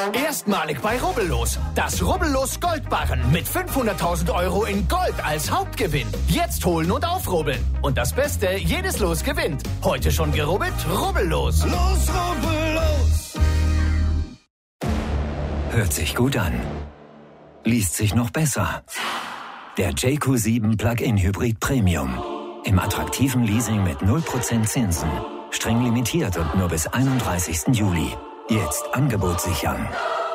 Erstmalig bei Rubbellos. Das Rubbellos Goldbarren mit 500.000 € in Gold als Hauptgewinn. Jetzt holen und aufrubbeln. Und das Beste, jedes Los gewinnt. Heute schon gerubbelt? Rubbellos. Los, Rubbellos. Hört sich gut an. Liest sich noch besser. Der JQ7 Plug-in Hybrid Premium. Im attraktiven Leasing mit 0% Zinsen. Streng limitiert und nur bis 31. Juli. Jetzt Angebot sichern.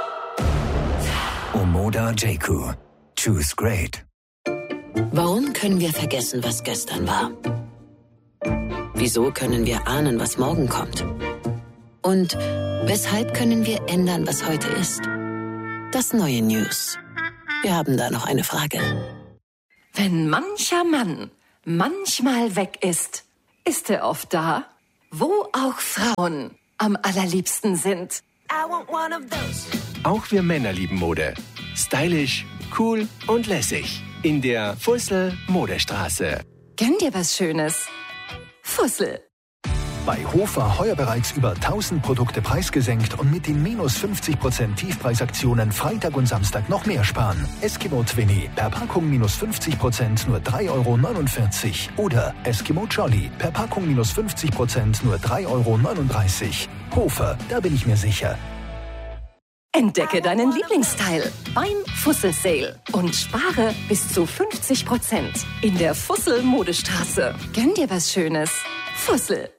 Omoda JQ. Choose great. Warum können wir vergessen, was gestern war? Wieso können wir ahnen, was morgen kommt? Und weshalb können wir ändern, was heute ist? Das neue News. Wir haben da noch eine Frage. Wenn mancher Mann manchmal weg ist, ist er oft da, wo auch Frauen am allerliebsten sind. Auch wir Männer lieben Mode. Stylisch, cool und lässig. In der Fussel Modestraße. Gönn dir was Schönes. Fussel. Bei Hofer heuer bereits über 1000 Produkte preisgesenkt und mit den minus 50% Tiefpreisaktionen Freitag und Samstag noch mehr sparen. Eskimo Twinny per Packung minus 50% nur 3,49 € oder Eskimo Jolly per Packung minus 50% nur 3,39 €. Hofer, da bin ich mir sicher. Entdecke deinen Lieblingsteil beim Fussel Sale und spare bis zu 50% in der Fussel Modestraße. Gönn dir was Schönes. Fussel.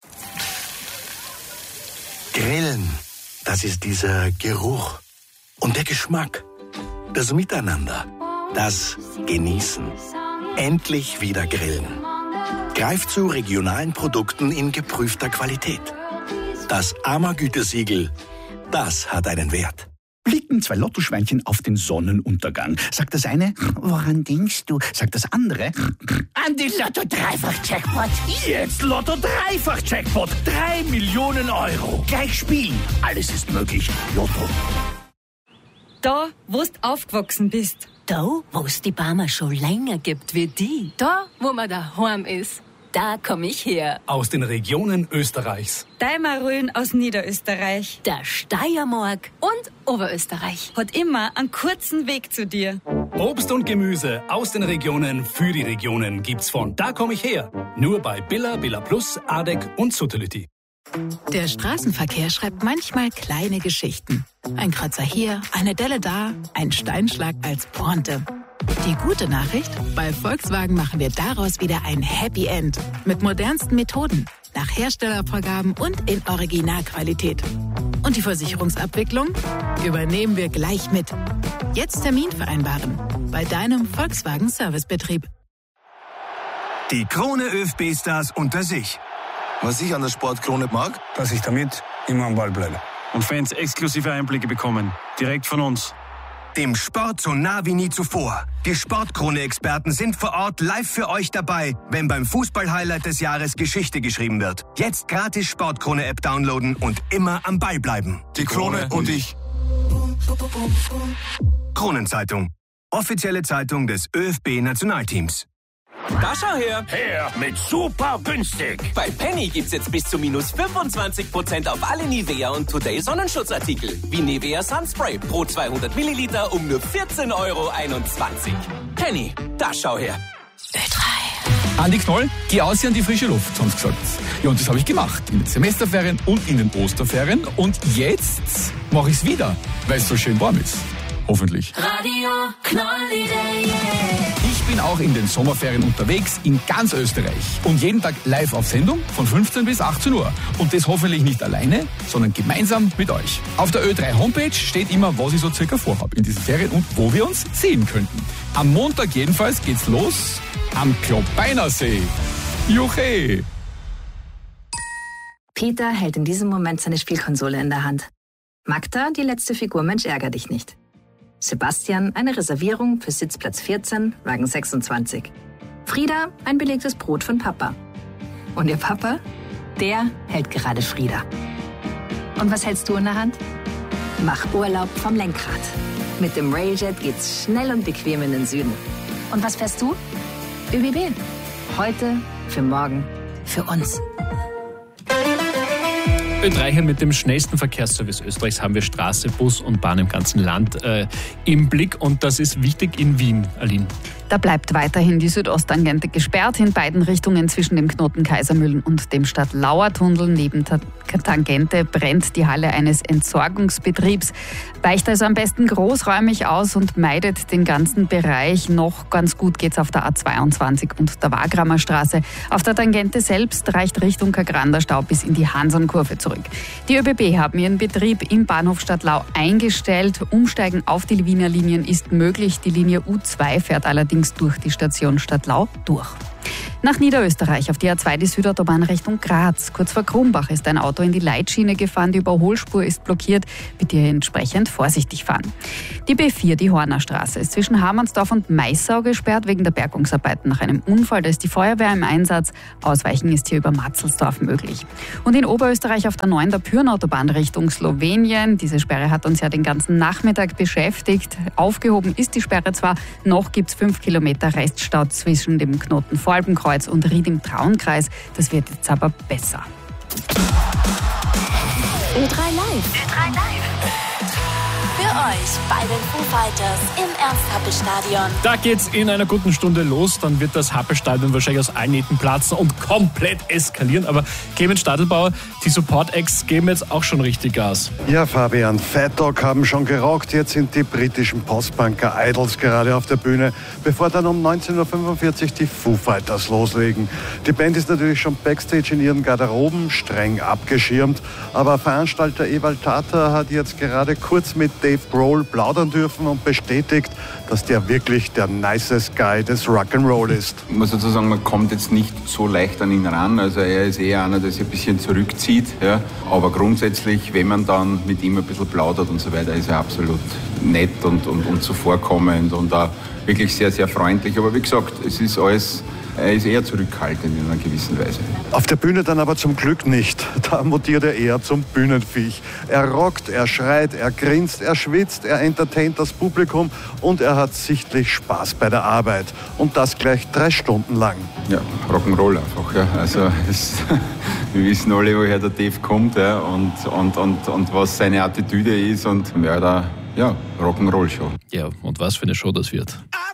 Grillen, das ist dieser Geruch und der Geschmack, das Miteinander, das Genießen. Endlich wieder grillen. Greift zu regionalen Produkten in geprüfter Qualität. Das AMA-Gütesiegel, das hat einen Wert. Blicken zwei Lottoschweinchen auf den Sonnenuntergang. Sagt das eine, woran denkst du? Sagt das andere, an die Lotto-Dreifach-Jackpot. Jetzt Lotto-Dreifach-Jackpot. 3 Millionen €. Gleich spielen. Alles ist möglich. Lotto. Da, wo du aufgewachsen bist. Da, wo es die Barmer schon länger gibt wie die. Da, wo man daheim ist. Da komme ich her. Aus den Regionen Österreichs. Deimarölen aus Niederösterreich. Der Steiermark. Und Oberösterreich. Hat immer einen kurzen Weg zu dir. Obst und Gemüse aus den Regionen für die Regionen gibt's von Da komm ich her. Nur bei Billa, Billa Plus, Adek und Suttelütti. Der Straßenverkehr schreibt manchmal kleine Geschichten. Ein Kratzer hier, eine Delle da, ein Steinschlag als Pointe. Die gute Nachricht? Bei Volkswagen machen wir daraus wieder ein Happy End. Mit modernsten Methoden, nach Herstellervorgaben und in Originalqualität. Und die Versicherungsabwicklung übernehmen wir gleich mit. Jetzt Termin vereinbaren. Bei deinem Volkswagen Servicebetrieb. Die Krone ÖFB-Stars unter sich. Was ich an der Sportkrone mag, dass ich damit immer am Ball bleibe. Und Fans exklusive Einblicke bekommen. Direkt von uns. Dem Sport so nah wie nie zuvor. Die Sportkrone-Experten sind vor Ort live für euch dabei, wenn beim Fußball-Highlight des Jahres Geschichte geschrieben wird. Jetzt gratis Sportkrone-App downloaden und immer am Ball bleiben. Die Krone und ich. Kronenzeitung. Offizielle Zeitung des ÖFB-Nationalteams. Da schau her! Her mit super günstig! Bei Penny gibt's jetzt bis zu minus 25% auf alle Nivea und Today Sonnenschutzartikel. Wie Nivea Sunspray pro 200 Milliliter um nur 14,21 €. Penny, da schau her! Ö3. Andi Knoll, geh aus hier an die frische Luft, haben sie gesagt. Ja, und das habe ich gemacht. In den Semesterferien und in den Osterferien. Und jetzt mache ich es wieder, weil es so schön warm ist. Hoffentlich. Radio Knoll-Idee. Ich bin auch in den Sommerferien unterwegs in ganz Österreich und jeden Tag live auf Sendung von 15 bis 18 Uhr. Und das hoffentlich nicht alleine, sondern gemeinsam mit euch. Auf der Ö3 Homepage steht immer, was ich so circa vorhabe in diesen Ferien und wo wir uns sehen könnten. Am Montag jedenfalls geht's los am Klobeinersee. Juche! Peter hält in diesem Moment seine Spielkonsole in der Hand. Magda, die letzte Figur Mensch ärger dich nicht. Sebastian, eine Reservierung für Sitzplatz 14, Wagen 26. Frieda, ein belegtes Brot von Papa. Und ihr Papa, der hält gerade Frieda. Und was hältst du in der Hand? Mach Urlaub vom Lenkrad. Mit dem Railjet geht's schnell und bequem in den Süden. Und was fährst du? ÖBB. Heute, für morgen, für uns. Ö3 hier mit dem schnellsten Verkehrsservice Österreichs haben wir Straße, Bus und Bahn im ganzen Land im Blick. Und das ist wichtig in Wien, Aline. Da bleibt weiterhin die Südosttangente gesperrt in beiden Richtungen zwischen dem Knoten Kaisermühlen und dem Stadtlauer-Tunnel. Neben der Tangente brennt die Halle eines Entsorgungsbetriebs. Weicht also am besten großräumig aus und meidet den ganzen Bereich. Noch ganz gut geht's auf der A22 und der Wagramer Straße. Auf der Tangente selbst reicht Richtung Kagrander Stau bis in die Hansernkurve zurück. Die ÖBB haben ihren Betrieb im Bahnhof Stadtlau eingestellt. Umsteigen auf die Wiener Linien ist möglich. Die Linie U2 fährt allerdings durch die Station Stadtlau durch. Nach Niederösterreich auf die A2 die Südautobahn Richtung Graz. Kurz vor Krumbach ist ein Auto in die Leitschiene gefahren. Die Überholspur ist blockiert. Bitte entsprechend vorsichtig fahren. Die B4, die Hornerstraße, ist zwischen Hamannsdorf und Maissau gesperrt wegen der Bergungsarbeiten nach einem Unfall. Da ist die Feuerwehr im Einsatz. Ausweichen ist hier über Matzelsdorf möglich. Und in Oberösterreich auf der 9 der Pürnautobahn Richtung Slowenien. Diese Sperre hat uns ja den ganzen Nachmittag beschäftigt. Aufgehoben ist die Sperre zwar, noch gibt es 5 Kilometer Reststau zwischen dem Knoten Voralpenkreuz und Ried im Traunkreis. Das wird jetzt aber besser. Ö3 Live. Für euch bei den Foo Fighters im Ernst-Happel-Stadion. Da geht's in einer guten Stunde los. Dann wird das Happel-Stadion wahrscheinlich aus allen Nähten platzen und komplett eskalieren. Aber Clemens Stadelbauer, die Support-Acts geben jetzt auch schon richtig Gas. Ja, Fabian, Fat Dog haben schon gerockt. Jetzt sind die britischen Postpunker Idols gerade auf der Bühne, bevor dann um 19.45 Uhr die Foo Fighters loslegen. Die Band ist natürlich schon backstage in ihren Garderoben, streng abgeschirmt. Aber Veranstalter Ewald Tata hat jetzt gerade kurz mit Dave Grohl plaudern dürfen und bestätigt, dass der wirklich der nicest Guy des Rock'n'Roll ist. Ich muss dazu sagen, man kommt jetzt nicht so leicht an ihn ran. Also er ist eher einer, der sich ein bisschen zurückzieht. Ja. Aber grundsätzlich, wenn man dann mit ihm ein bisschen plaudert und so weiter, ist er absolut nett und zuvorkommend und auch wirklich sehr, sehr freundlich. Aber wie gesagt, er ist eher zurückhaltend in einer gewissen Weise. Auf der Bühne dann aber zum Glück nicht. Da mutiert er eher zum Bühnenviech. Er rockt, er schreit, er grinst, er schwitzt, er entertaint das Publikum und er hat sichtlich Spaß bei der Arbeit. Und das gleich 3 Stunden lang. Ja, Rock'n'Roll einfach. Ja. Also wir wissen alle, woher der Dave kommt, ja, und was seine Attitüde ist. Und ja, Rock'n'Roll-Show. Ja, und was für eine Show das wird.